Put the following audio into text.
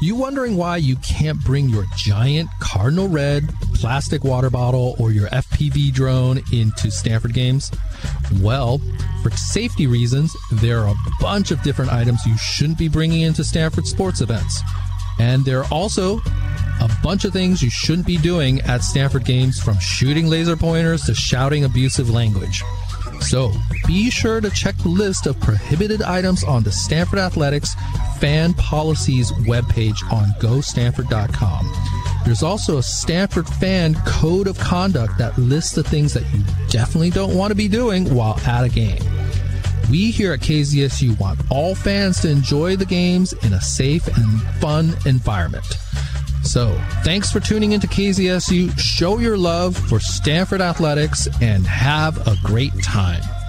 You wondering why you can't bring your giant Cardinal Red plastic water bottle or your FPV drone into Stanford games? Well, for safety reasons, there are a bunch of different items you shouldn't be bringing into Stanford sports events. And there are also a bunch of things you shouldn't be doing at Stanford games, from shooting laser pointers to shouting abusive language. So be sure to check the list of prohibited items on the Stanford Athletics Fan Policies webpage on GoStanford.com. There's also a Stanford Fan Code of Conduct that lists the things that you definitely don't want to be doing while at a game. We here at KZSU want all fans to enjoy the games in a safe and fun environment. So, thanks for tuning into KZSU. Show your love for Stanford Athletics and have a great time.